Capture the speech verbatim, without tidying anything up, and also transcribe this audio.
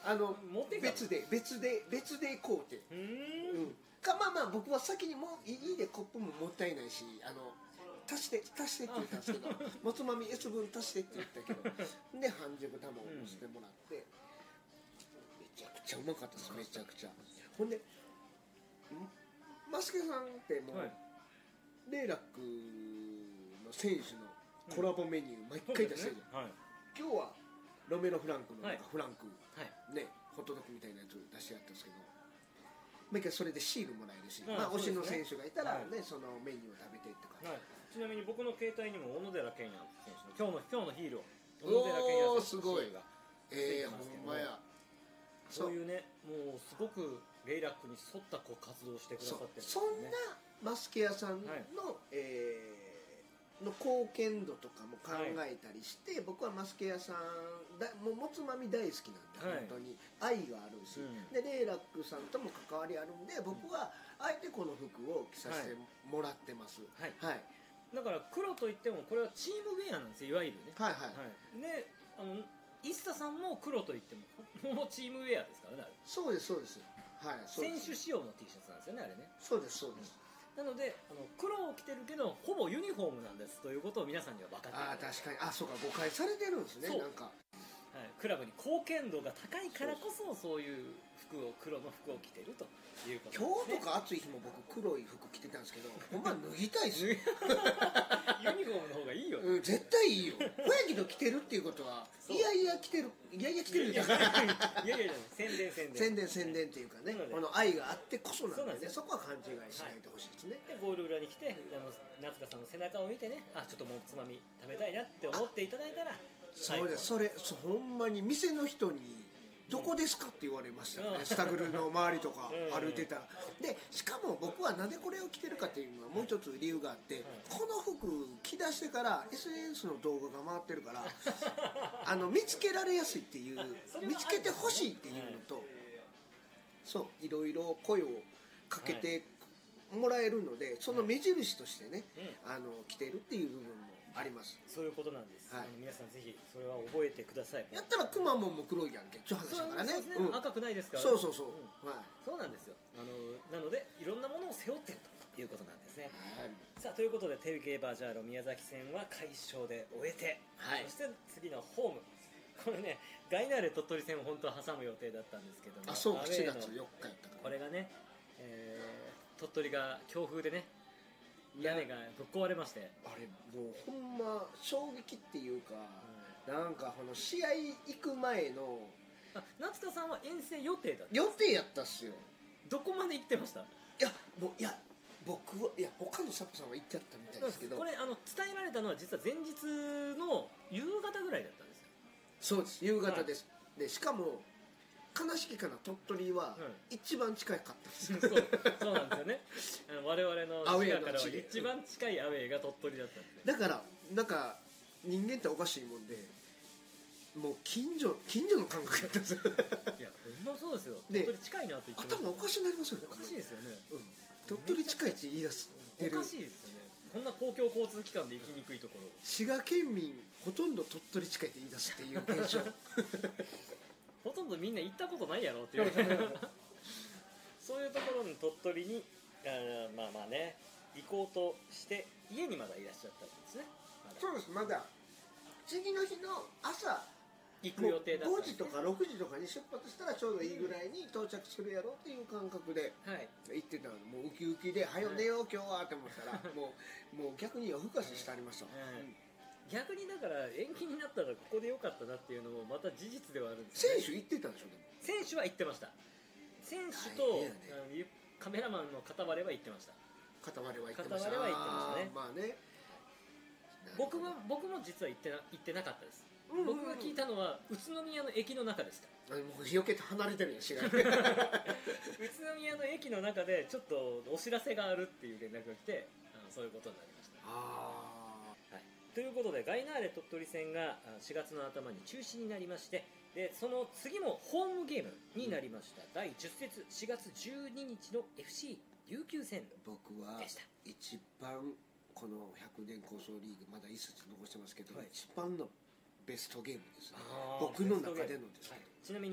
あの持ってきたの別で別で別で買うて、 うーん、 うん、かまあまあ僕は先にもういいでコップももったいないし、あの足して足してって言ったんですけどもつまみ S 分足してって言ったけどで半熟卵をのせてもらって、うん、めちゃくちゃうまかったです。めちゃくちゃ。ほんでマスケさんってもう、はい、レイラックの選手のコラボメニュー毎回出してるじゃん、うんはい、今日はロメロフランクのなんかフランク、はいね、ホットドッグみたいなやつ出してやったんですけど、毎回それでシールもらえるし、まあ、推しの選手がいたら、ねはい、そのメニューを食べてってか、はい、 ちなみに僕の携帯にも小野寺健也選手の今日の今日のヒーロー小野寺健也選手のシールがえー、ほんまや。 そういうね、もうすごくレイラックに沿ったこう活動をしてくださってるんですそね。 そんなマスケ屋さんの、はい、えーの貢献度とかも考えたりして、はい、僕はマスケ屋さんだもうもつまみ大好きなんで、はい、本当に愛があるし、うん、でレイラックさんとも関わりあるんで僕はあえてこの服を着させてもらってます、はいはい、 だから黒といってもこれはチームウェアなんですよ、いわゆるね。はいはい、はい、であのイスタさんも黒といってももうチームウェアですからね、あれ。 そうですそうです、はい、 選手仕様の T シャツなんですよね、あれね。 そうですそうです、 うん、なのであの黒を着てるけどほぼユニフォームなんですということを皆さんには分かっていただいて。 ああ確かに、あそうか誤解されてるんですね。なんか、 はい、クラブに貢献度が高いからこそそういう服を黒の服を着てるということです、ね、 今日とか暑い日も僕黒い服着てたんですけどほんま脱ぎたいっすよユニフォームの方がいいよ、ね、 うん、絶対いいよ。ほやけど着てるっていうことはいやいや着てるいやいや着てるじゃないいやいや宣伝宣伝宣伝宣伝っていうかね、この愛があってこそなんでね、そこは勘違いしないでほしいですね、 はい、でゴール裏に来てあの夏香さんの背中を見てね、あちょっともうつまみ食べたいなって思っていただいたら、 そうです。それそほんまに店の人にどこですかって言われましたよね、うん、スタグルの周りとか歩いてたらでしかも僕はなんでこれを着てるかっていうのはもう一つ理由があって、うん、この服着出してから エスエヌエス の動画が回ってるからあの見つけられやすいっていう見つけてほしいっていうのと、はい、そういろいろ声をかけてもらえるので、はい、その目印としてね、うん、あの着てるっていう部分もあります。 そういうことなんです、はい、あの皆さんぜひそれは覚えてください。 やったらくまモンも黒いやんけちょっと話だからね、 そうですね、うん、赤くないですから、 そうそうそう、 うん、はい、そうなんですよ。あのなのでいろんなものを背負っているということなんですね、はい、さあということでテルゲーバージャーロ宮崎戦は快勝で終えて、はい、そして次のホームこれねガイナーレ鳥取戦を本当は挟む予定だったんですけども、 あそうしちがつよっかやったからこれがね、えー、鳥取が強風でね屋根がぶっ壊れまして、 あれもうほんま衝撃っていうか、うん、なんかこの試合行く前のあ夏田さんは遠征予定だった予定やったっすよ。 どこまで行ってました？いやもういや僕はいや他のサポさんは行ってやったみたいですけど、 これあの伝えられたのは実は前日の夕方ぐらいだったんですよ。 そうです夕方です、はい、でしかも悲しきかな鳥取は一番近かったです、 うん、そうそうなんですよね我々の滋賀からは一番近いアウェーが鳥取だったんです、ね、 だからなんか人間っておかしいもんでもう近所近所の感覚やったんですよいやほんまそうですよ。鳥取近いなと言って頭おかしになりますよね。 おかしいですよね、 うん、鳥取近いって言い出すおかしいですよね。こんな公共交通機関で行きにくいところ滋賀県民ほとんど鳥取近いって言い出すっていう現象ほとんどみんな行ったことないやろっていうそういうところに鳥取にあまあまあね行こうとして家にまだいらっしゃったんですね、ま、 そうです。まだ次の日の朝行く予定だったんです、ね、 ごじとかろくじとかに出発したらちょうどいいぐらいに到着するやろっていう感覚で行ってたの、もうウキウキで「はよ寝よう今日は」って思ったらもうもう逆に夜更かししてありました、はいはい、うん、 逆にだから延期になったらここでよかったなっていうのもまた事実ではあるんです、 ね、選手行ってたんでしょ。でも選手は行ってました。選手と、ね、カメラマンの片割れは行ってました。 片割れは行ってました。 片割れは行ってましたね。 まあね、 僕は僕も実は行ってな行ってなかったです、うんうんうん、僕が聞いたのは宇都宮の駅の中でした。 もう日よけと離れてるやん知らない宇都宮の駅の中でちょっとお知らせがあるっていう連絡が来て、あのそういうことになりました。 あ、 はい、ということでガイナーレ鳥取戦がしがつの頭に中止になりまして、でその次もホームゲームになりました、うん、だいじゅっ節しがつじゅうににちの エフシー 琉球戦でした。 僕は一番このひゃくねん構想リーグまだ一節残してますけど、はい、一番のベストゲームですね、僕の中でのですね、 はい、ちなみに